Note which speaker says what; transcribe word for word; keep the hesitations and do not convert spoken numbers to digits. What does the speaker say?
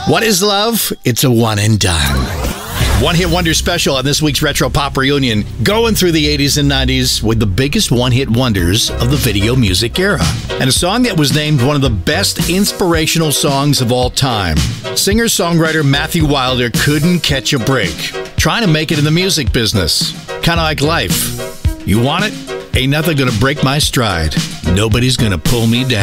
Speaker 1: What is love? It's a one and done. One-hit wonder special on this week's Retro Pop Reunion, going through the eighties and nineties with the biggest one-hit wonders of the video music era. And a song that was named one of the best inspirational songs of all time. Singer-songwriter Matthew Wilder couldn't catch a break, trying to make it in the music business. Kind of like life. You want it? Ain't nothing gonna break my stride. Nobody's gonna pull me down.